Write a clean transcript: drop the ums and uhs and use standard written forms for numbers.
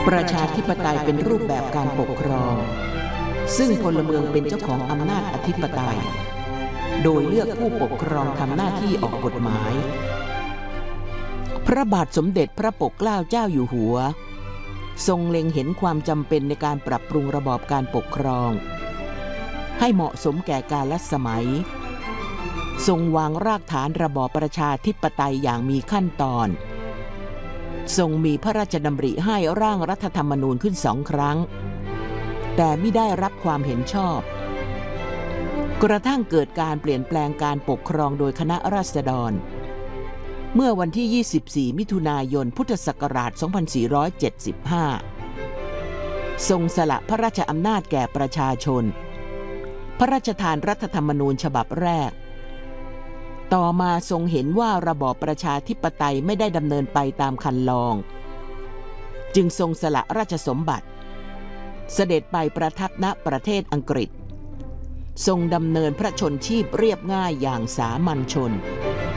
ประชาธิปไตยเป็นรูปแบบการปกครองซึ่งพลเมืองเป็นเจ้าของอำนาจอธิปไตยโดยเลือกผู้ปกครองทำหน้าที่ออกกฎหมายพระบาทสมเด็จพระปกเกล้าเจ้าอยู่หัวทรงเล็งเห็นความจำเป็นในการปรับปรุงระบอบการปกครองให้เหมาะสมแก่กาลสมัยทรงวางรากฐานระบอบประชาธิปไตยอย่างมีขั้นตอนทรงมีพระราชดำริให้ร่างรัฐธรรมนูญขึ้น2 ครั้งแต่ไม่ได้รับความเห็นชอบกระทั่งเกิดการเปลี่ยนแปลงการปกครองโดยคณะราษฎรเมื่อวันที่ 24 มิถุนายน พุทธศักราช 2475 ทรงสละพระราชอำนาจแก่ประชาชนพระราชทานรัฐธรรมนูญฉบับแรกต่อมาทรงเห็นว่าระบอบประชาธิปไตยไม่ได้ดำเนินไปตามคันลองจึงทรงสละราชสมบัติเสด็จไปประทับณประเทศอังกฤษทรงดำเนินพระชนชีพเรียบง่ายอย่างสามัญชน